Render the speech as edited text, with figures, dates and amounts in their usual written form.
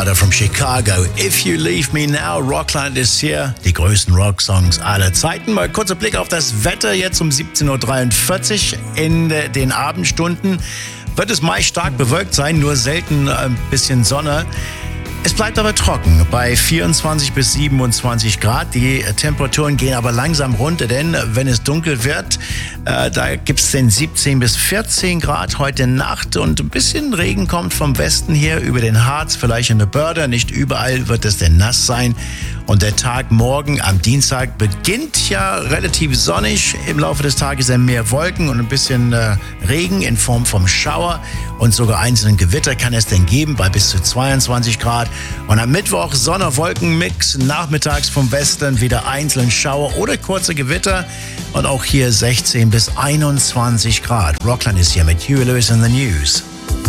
Brother from Chicago. If You Leave Me Now, Rockland ist hier. Die größten Rocksongs aller Zeiten. Mal kurzer Blick auf das Wetter jetzt um 17.43 Uhr in den Abendstunden. Wird es meist stark bewölkt sein, nur selten ein bisschen Sonne. Es bleibt aber trocken bei 24 bis 27 Grad. Die Temperaturen gehen aber langsam runter, denn wenn es dunkel wird, da gibt es den 17 bis 14 Grad heute Nacht und ein bisschen Regen kommt vom Westen her über den Harz, vielleicht in der Börde. Nicht überall wird es denn nass sein. Und der Tag morgen am Dienstag beginnt ja relativ sonnig. Im Laufe des Tages sind mehr Wolken und ein bisschen Regen in Form vom Schauer. Und sogar einzelnen Gewitter kann es denn geben bei bis zu 22 Grad. Und am Mittwoch Sonne-Wolken-Mix. Nachmittags vom Westen wieder einzelnen Schauer oder kurze Gewitter. Und auch hier 16 bis 21 Grad. Rockland ist hier mit Huey Lewis in the News.